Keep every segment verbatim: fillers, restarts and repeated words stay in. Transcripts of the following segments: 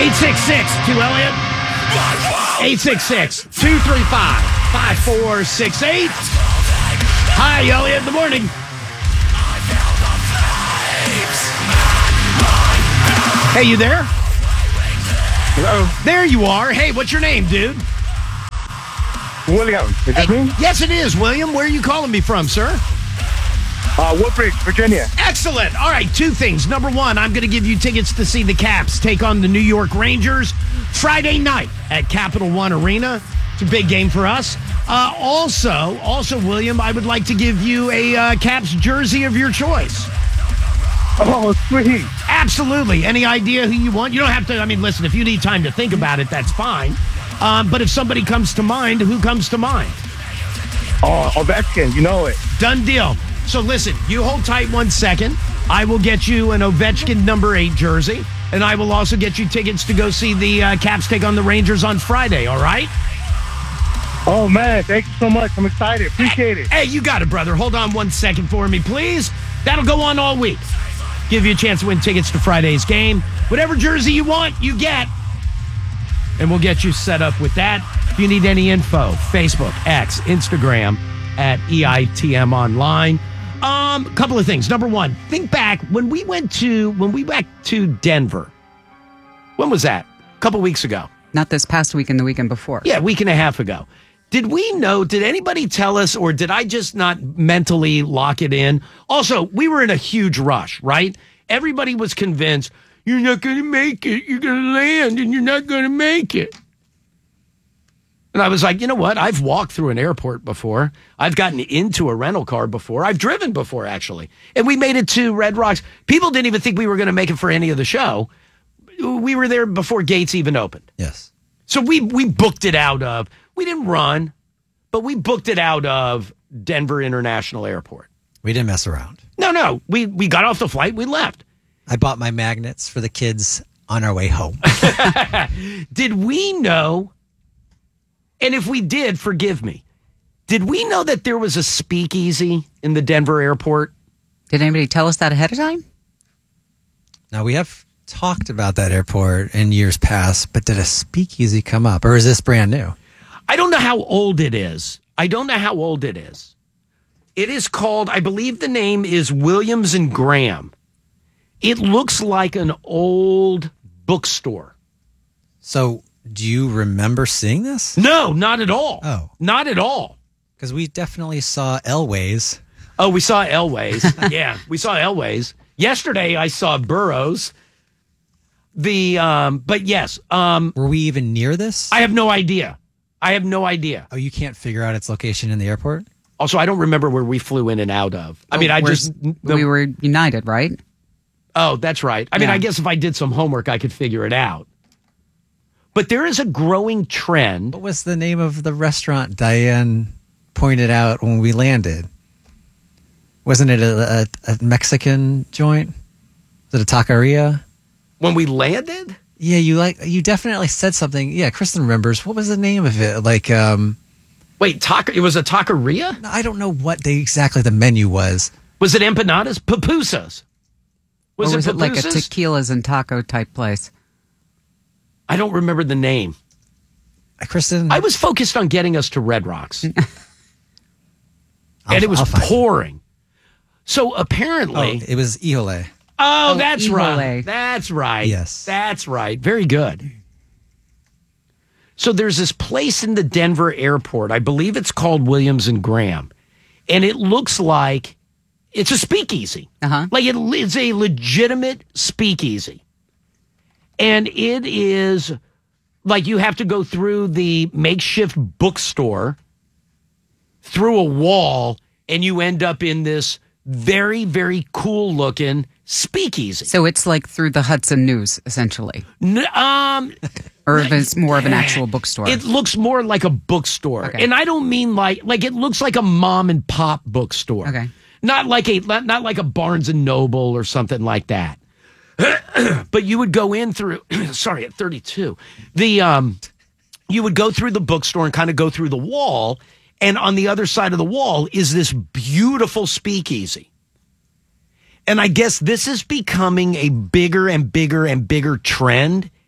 eight six six, two Elliott. eight six six, two three five, five four six eight. Hi, Elliott. In the morning. Hey, you there? Hello? There you are. Hey, what's your name, dude? William. Is that me? Yes, it is, William. Where are you calling me from, sir? Uh, Woodbridge, Virginia. Excellent. All right, two things. Number one, I'm going to give you tickets to see the Caps take on the New York Rangers Friday night at Capital One Arena. It's a big game for us. Uh, also, also, William, I would like to give you a uh, Caps jersey of your choice. Oh, sweet. Absolutely. Any idea who you want? You don't have to. I mean, listen, if you need time to think about it, that's fine. Um, but if somebody comes to mind, who comes to mind? Oh, Ovechkin, you know it. Done deal. So listen, you hold tight one second. I will get you an Ovechkin number eight jersey, and I will also get you tickets to go see the uh, Caps take on the Rangers on Friday, all right? Oh, man, thank you so much. I'm excited. Appreciate it. Hey, you got it, brother. Hold on one second for me, please. That'll go on all week. Give you a chance to win tickets to Friday's game. Whatever jersey you want, you get. And we'll get you set up with that. If you need any info, Facebook, X, Instagram, at E I T M Online. Um, a couple of things. Number one, think back when we went to when we went to Denver. When was that? A couple weeks ago. Not this past weekend, the weekend before. Yeah, a week and a half ago. Did we know, did anybody tell us, or did I just not mentally lock it in? Also, we were in a huge rush, right? Everybody was convinced, you're not going to make it. You're going to land and you're not going to make it. And I was like, you know what? I've walked through an airport before. I've gotten into a rental car before. I've driven before, actually. And we made it to Red Rocks. People didn't even think we were going to make it for any of the show. We were there before gates even opened. Yes. So we we booked it out of, we didn't run, but we booked it out of Denver International Airport. We didn't mess around. No, no. We, we got off the flight. We left. I bought my magnets for the kids on our way home. Did we know, and if we did, forgive me, did we know that there was a speakeasy in the Denver airport? Did anybody tell us that ahead of time? Now, we have talked about that airport in years past, but did a speakeasy come up, or is this brand new? I don't know how old it is. I don't know how old it is. It is called, I believe the name is Williams and Graham. It looks like an old bookstore. So, do you remember seeing this? No, not at all. Oh. Not at all. Because we definitely saw Elways. Oh, we saw Elways. Yeah, we saw Elways. Yesterday, I saw Burroughs. The, um, but yes. Um, Were we even near this? I have no idea. I have no idea. Oh, you can't figure out its location in the airport? Also, I don't remember where we flew in and out of. I mean, I We're- just... we were United, right? Oh, that's right. I mean, Yeah. I guess if I did some homework, I could figure it out. But there is a growing trend. What was the name of the restaurant Diane pointed out when we landed? Wasn't it a, a, a Mexican joint? Was it a taqueria? When we landed? Yeah, you like you definitely said something. Yeah, Kristen remembers. What was the name of it? Like, um, Wait, taco? It was a taqueria? I don't know what the, exactly the menu was. Was it empanadas? Pupusas? Was or was it it like a pupusas? tequilas and taco type place? I don't remember the name. Uh, Kristen, I was focused on getting us to Red Rocks. I'll- and it was I'll find it. pouring. So apparently... Oh, it was Ihole. Oh, Oh, that's Ihole. right. That's right. Yes. That's right. Very good. So there's this place in the Denver airport. I believe it's called Williams and Graham. And it looks like it's a speakeasy. Uh-huh. Like it is a legitimate speakeasy. And it is like you have to go through the makeshift bookstore, through a wall, and you end up in this very, very cool looking speakeasy. So it's like through the Hudson News, essentially. N- um, Or if it's more of an actual bookstore. it looks more like a bookstore, Okay. and I don't mean like like it looks like a mom and pop bookstore. Okay. Not like a not not like a Barnes and Noble or something like that. But you would go in through. Sorry, at thirty-two, the um, you would go through the bookstore and kind of go through the wall, and on the other side of the wall is this beautiful speakeasy. And I guess this is becoming a bigger and bigger and bigger trend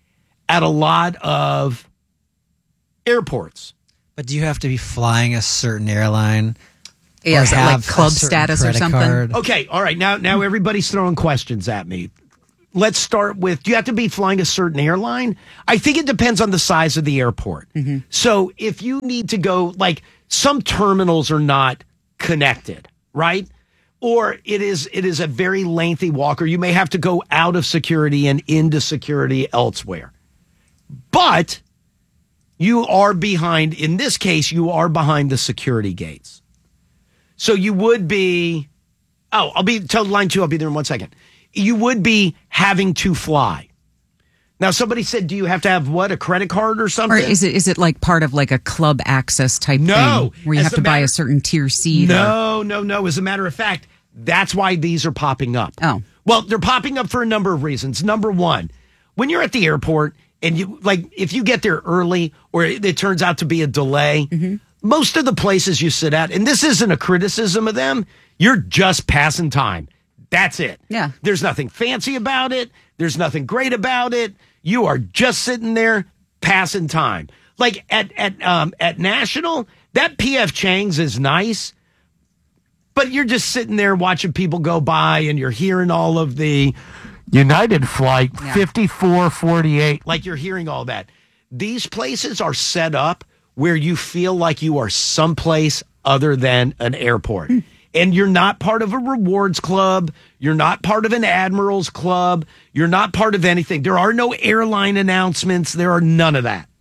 at a lot of airports. But do you have to be flying a certain airline? Yeah, Or is it have like a club certain status or credit something? card? Okay, all right. Now, now everybody's throwing questions at me. Let's start with, do you have to be flying a certain airline? I think it depends on the size of the airport. So if you need to go, like some terminals are not connected, right? Or it is it is a very lengthy walk, or you may have to go out of security and into security elsewhere. But you are behind, in this case, you are behind the security gates. So you would be, oh, I'll be, tell line two, I'll be there in one second. You would be having to fly. Now, somebody said, do you have to have what, a credit card or something? Or is it is it like part of like a club access type No. thing where you As have a to buy matter- a certain tier seat? or- No, no, no. As a matter of fact, that's why these are popping up. Oh. Well, they're popping up for a number of reasons. Number one, when you're at the airport and you, like, if you get there early or it, it turns out to be a delay, most of the places you sit at, and this isn't a criticism of them, you're just passing time. That's it. Yeah. There's nothing fancy about it. There's nothing great about it. You are just sitting there passing time. Like at at um at National, that P F Chang's is nice, but you're just sitting there watching people go by and you're hearing all of the United flight Yeah. fifty-four forty-eight. Like you're hearing all that. These places are set up where you feel like you are someplace other than an airport. And you're not part of a rewards club. You're not part of an admiral's club. You're not part of anything. There are no airline announcements. There are none of that.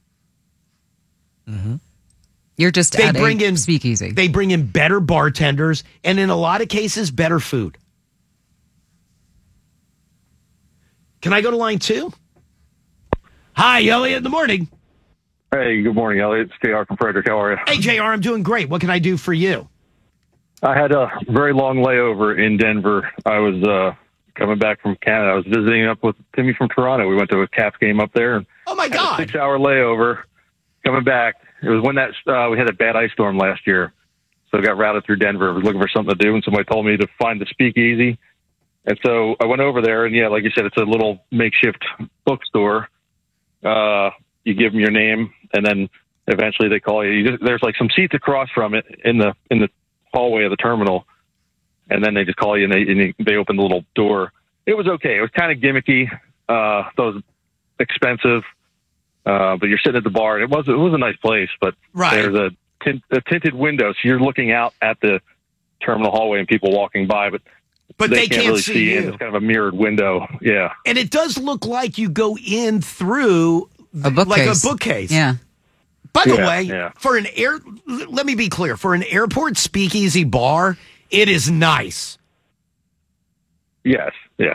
You're just They at bring a in speakeasy. They bring in better bartenders, and in a lot of cases, better food. Can I go to line two? Hi, Elliot. In the morning. Hey, good morning, Elliot. It's J R from Frederick. How are you? Hey, J R, I'm doing great. What can I do for you? I had a very long layover in Denver. I was uh, coming back from Canada. I was visiting up with Timmy from Toronto. We went to a Caps game up there. And Oh, my had a God. six-hour layover coming back. It was when that uh, we had a bad ice storm last year, so I got routed through Denver. I was looking for something to do, and somebody told me to find the Speakeasy. And so I went over there, and yeah, like you said, it's a little makeshift bookstore. Uh, you give them your name, and then eventually they call you. you just, there's like some seats across from it in the in the hallway of the terminal, and then they just call you, and they and they open the little door. It was okay. It was kind of gimmicky. Uh, thought it was expensive, uh, but you're sitting at the bar. And it was it was a nice place, but Right. there's a, tint, a tinted window, so you're looking out at the terminal hallway and people walking by, but But they, can't, really see, see. you. And it's kind of a mirrored window. Yeah. And it does look like you go in through A bookcase. like a bookcase. Yeah. By the Yeah, way, yeah. for an air, l- let me be clear. For an airport speakeasy bar, it is nice. Yes. Yeah.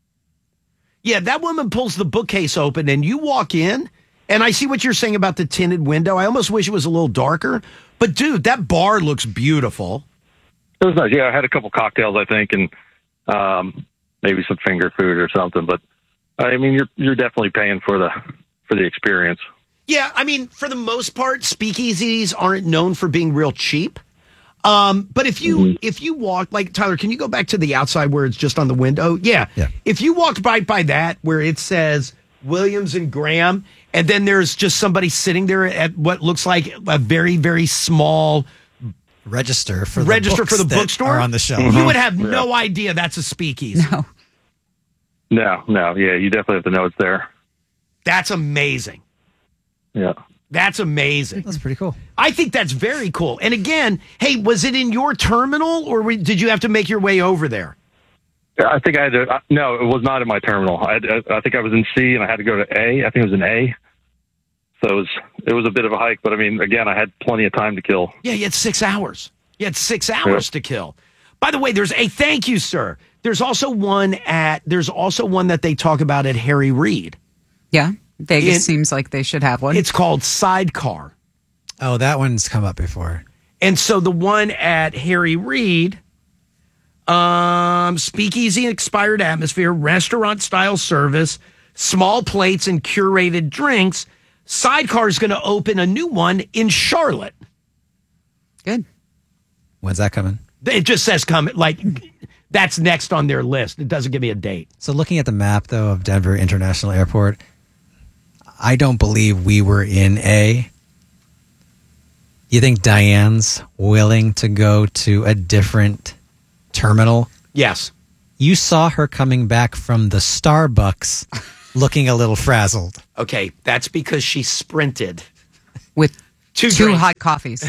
Yeah, that woman pulls the bookcase open and you walk in, and I see what you're saying about the tinted window. I almost wish it was a little darker. But dude, that bar looks beautiful. It was nice. Yeah, I had a couple cocktails, I think, and um, maybe some finger food or something. But I mean, you're you're definitely paying for the for the experience. Yeah, I mean, for the most part, speakeasies aren't known for being real cheap. Um, but if you if you walk, like Tyler, can you go back to the outside where it's just on the window? Yeah. Yeah. If you walked by by that where it says Williams and Graham, and then there's just somebody sitting there at what looks like a very very small Register for the register books for the that bookstore are on the shelf. you would have no idea that's a speakeasy. No. No, no, yeah, you definitely have to know it's there. That's amazing. Yeah. That's amazing. That's pretty cool. I think that's very cool. And again, hey, was it in your terminal or we, did you have to make your way over there? Yeah, I think I had to. Uh, no, it was not in my terminal. I, had, I think I was in C, and I had to go to A. I think it was in A. So it was it was a bit of a hike, but I mean, again, I had plenty of time to kill. Yeah, you had six hours. You had six hours Yeah. to kill. By the way, there's a thank you, sir. There's also one at there's also one that they talk about at Harry Reid. Yeah. Vegas In- seems like they should have one. It's called Sidecar. Oh, that one's come up before. And so the one at Harry Reid, um, speakeasy expired atmosphere, restaurant style service, small plates and curated drinks. Sidecar is going to open a new one in Charlotte. Good. When's that coming? It just says come like that's next on their list. It doesn't give me a date. So looking at the map, though, of Denver International Airport, I don't believe we were in A. You think Diane's willing to go to a different terminal? Yes. You saw her coming back from the Starbucks looking a little frazzled. Okay, that's because she sprinted. With Two two, drinks. hot coffees.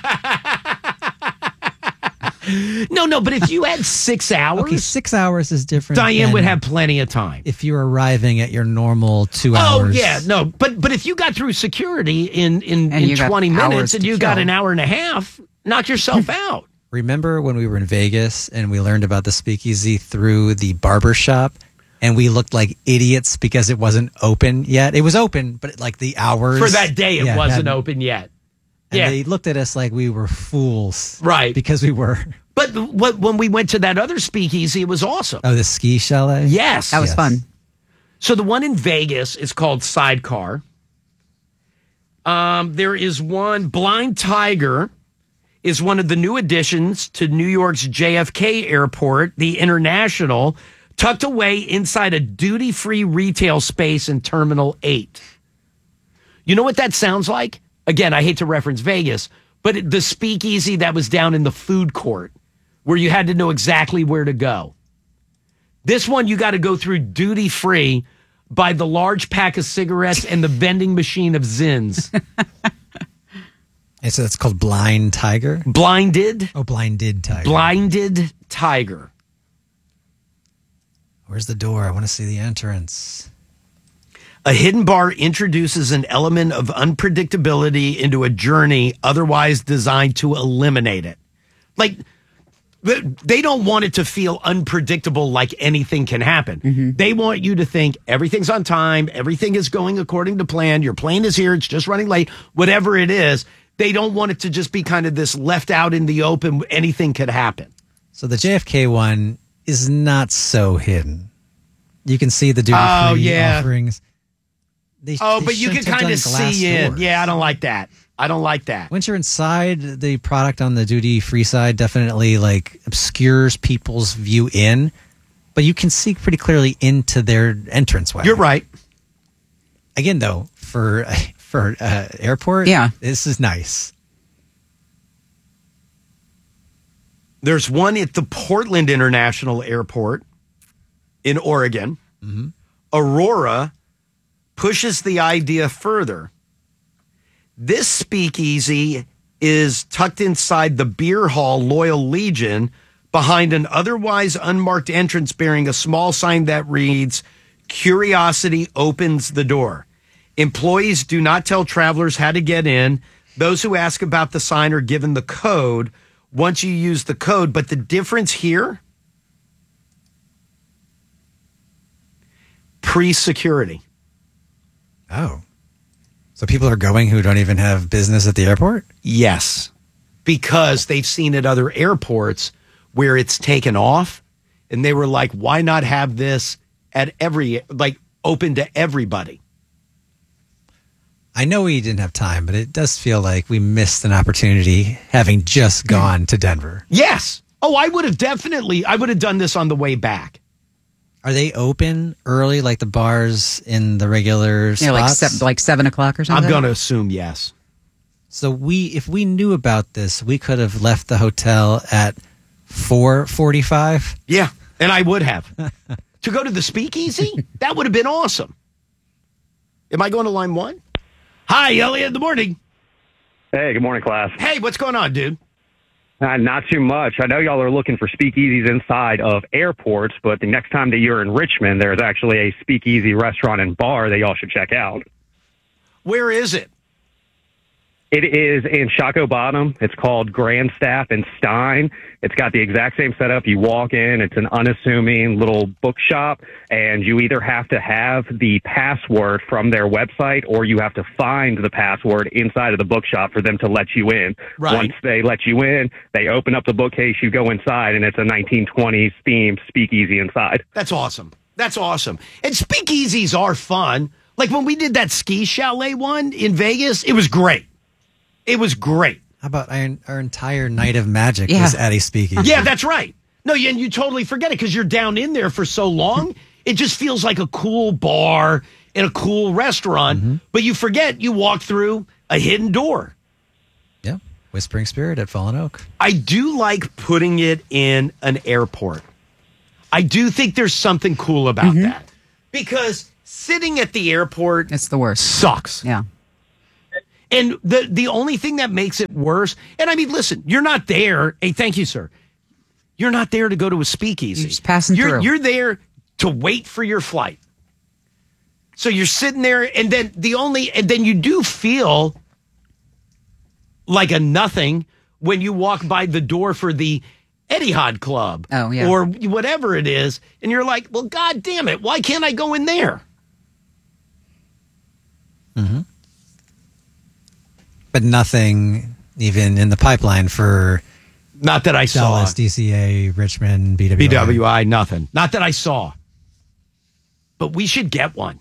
No, no, but if you had six hours, Okay, six hours is different. Diane than would have plenty of time. if you're arriving at your normal two Oh hours. yeah, no, but but if you got through security in in, And in you got twenty hours minutes and to you got kill. an hour and a half, knock yourself out. Remember when we were in Vegas and we learned about the speakeasy through the barber shop and we looked like idiots because it wasn't open yet? It was open, but like the hours. For that day, it Yeah, wasn't hadn't- open yet. And Yeah, they looked at us like we were fools. Right. Because we were. but what, when we went to that other speakeasy, it was awesome. Oh, the ski chalet? Yes, That was Yes. fun. So the one in Vegas is called Sidecar. Um, there is one, Blind Tiger is one of the new additions to New York's J F K Airport, the International, tucked away inside a duty-free retail space in Terminal eight. You know what that sounds like? Again, I hate to reference Vegas, but it- the speakeasy that was down in the food court where you had to know exactly where to go. This one, you got to go through duty free, buy the large pack of cigarettes and the vending machine of Zins. And so it's called Blind Tiger? Blinded, Oh, Blinded Tiger. blinded tiger. Where's the door? I want to see the entrance. A hidden bar introduces an element of unpredictability into a journey otherwise designed to eliminate it. Like, th- they don't want it to feel unpredictable, like anything can happen. They want you to think everything's on time, everything is going according to plan, your plane is here, it's just running late, whatever it is. They don't want it to just be kind of this left out in the open, anything could happen. So the J F K one is not so hidden. You can see the duty free Oh, yeah. offerings. They, Oh, they but you can shouldn't have kind done of glass see in. doors. Yeah, I don't like that. I don't like that. Once you're inside, the product on the duty free side definitely like obscures people's view in, but you can see pretty clearly into their entranceway. You're right. Again, though, for for uh, airport, Yeah. this is nice. There's one at the Portland International Airport in Oregon. Aurora pushes the idea further. This speakeasy is tucked inside the beer hall Loyal Legion behind an otherwise unmarked entrance bearing a small sign that reads, "Curiosity opens the door. Employees do not tell travelers how to get in. Those who ask about the sign are given the code once you use the code." But the difference here, pre-security. Oh. So people are going who don't even have business at the airport? Yes, because they've seen at other airports where it's taken off, and they were like, why not have this at every, like, open to everybody? I know we didn't have time, but it does feel like we missed an opportunity having just gone to Denver. Yes. Oh, I would have definitely, I would have done this on the way back. Are they open early, like the bars in the regular spots? Yeah, like seven, like seven o'clock or something. I'm going to assume yes. So we, if we knew about this, we could have left the hotel at four forty-five. Yeah, and I would have. To go to the speakeasy? That would have been awesome. Am I going to line one? Hi, Elliot, in the morning. Hey, good morning, class. Hey, what's going on, dude? Uh, not too much. I know y'all are looking for speakeasies inside of airports, but the next time that you're in Richmond, there's actually a speakeasy restaurant and bar that y'all should check out. Where is it? It is in Shockoe Bottom. It's called Grand Staff and Stein. It's got the exact same setup. You walk in, it's an unassuming little bookshop, and you either have to have the password from their website or you have to find the password inside of the bookshop for them to let you in. Right. Once they let you in, they open up the bookcase, you go inside, and it's a nineteen twenties themed speakeasy inside. That's awesome. That's awesome. And speakeasies are fun. Like when we did that ski chalet one in Vegas, it was great. It was great. How about our, our entire night of magic Yeah. was at a speakeasy? Yeah, that's right. No, and you totally forget it because you're down in there for so long. It just feels like a cool bar. in a cool restaurant, Mm-hmm. but you forget you walk through a hidden door. Yeah. Whispering Spirit at Fallen Oak. I do like putting it in an airport. I do think there's something cool about Mm-hmm. that because sitting at the airport It's the worst. sucks. Yeah. And the the only thing that makes it worse, and I mean, listen, you're not there. Hey, thank you, sir. You're not there to go to a speakeasy. You're just passing you're, through. You're there to wait for your flight. So you're sitting there, and then the only, and then you do feel like a nothing when you walk by the door for the Etihad Club. Oh, yeah. Or whatever it is, and you're like, well, God damn it, why can't I go in there? But nothing even in the pipeline for Not that I saw. Dallas, D C A, Richmond, B W I. B W I, nothing. Not that I saw. But we should get one.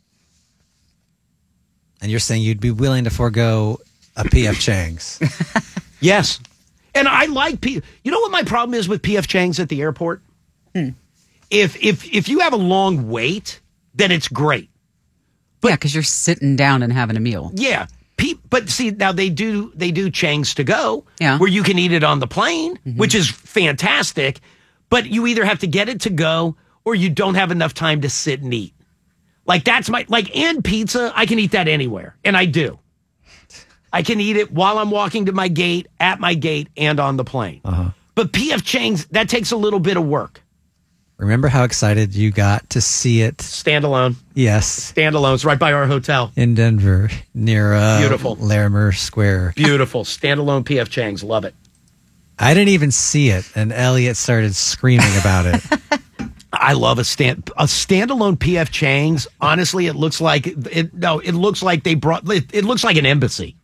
And you're saying you'd be willing to forego a P F Chang's. Yes. And I like P. You know what my problem is with P F Chang's at the airport? Hmm. If if if you have a long wait, then it's great. yeah, because you're sitting down and having a meal. Yeah. Pe- but see, now they do they do Chang's to go, Yeah. where you can eat it on the plane, Mm-hmm. which is fantastic. But you either have to get it to go or you don't have enough time to sit and eat. Like that's my like and pizza, I can eat that anywhere, and I do. I can eat it while I'm walking to my gate, at my gate, and on the plane. Uh-huh. But P F Chang's, that takes a little bit of work. Remember how excited you got to see it? Standalone. Yes. Standalone. It's right by our hotel. In Denver, near uh, Beautiful. Larimer Square. Beautiful. Standalone P F Chang's. Love it. I didn't even see it, and Elliot started screaming about it. I love a stand a standalone P F Chang's. Honestly, it looks like it. No, it looks like they brought. It, it looks like an embassy.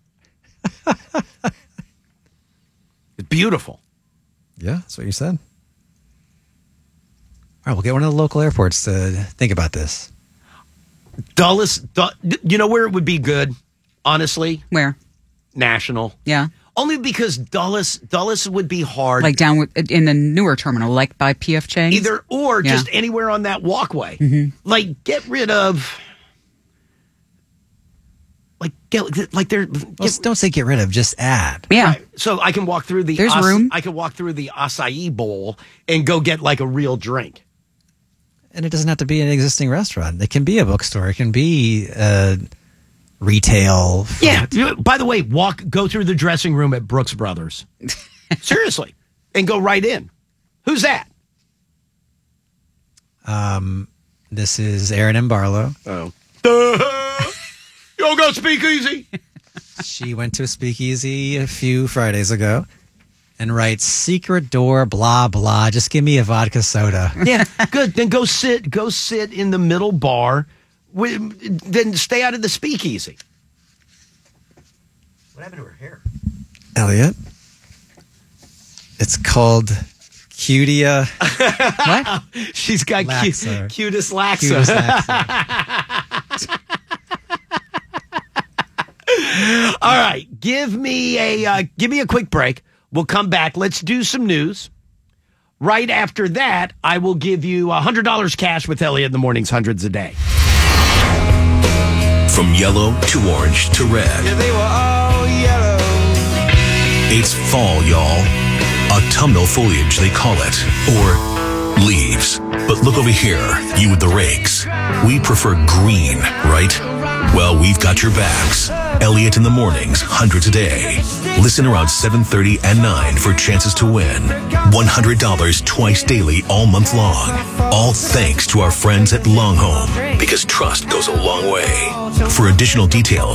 It's beautiful. Yeah, that's what you said. All right, we'll get one of the local airports to think about this. Dulles. Du- you know where it would be good? Honestly, Where? National. Yeah. Only because Dulles, Dulles would be hard. Like down with, in the newer terminal, like by P F Chang's? Either or, Yeah. just anywhere on that walkway. Mm-hmm. Like, get rid of. Like, get like there. Well, don't say get rid of, just add. Yeah. Right. So I can walk through the. There's ac- room. I can walk through the acai bowl and go get like a real drink. And it doesn't have to be an existing restaurant. It can be a bookstore. It can be uh, retail. Yeah. By the way, walk, go through the dressing room at Brooks Brothers. Seriously, and go right in. Who's that? Um, this is Erin M. Barlow. Oh. You don't go speakeasy. She went to a speakeasy a few Fridays ago and writes secret door, blah, blah. Just give me a vodka soda. Yeah, good. Then go sit. Go sit in the middle bar. With, then stay out of the speakeasy. What happened to her hair? Elliot, it's called Cutia. What? She's got cu- Laxa. cutest laxa. Cutest laxa. All right, give me a uh, give me a quick break. We'll come back. Let's do some news. Right after that, I will give you one hundred dollars cash with Elliot in the mornings, hundreds a day. From yellow to orange to red. Yeah, they were all yellow. It's fall, y'all. Autumnal foliage, they call it. Or leaves. But look over here, you with the rakes. We prefer green, right? Well, we've got your backs. Elliot in the mornings, hundreds a day. Listen around seven thirty and nine for chances to win. one hundred dollars twice daily all month long. All thanks to our friends at Long Home, because trust goes a long way. For additional details,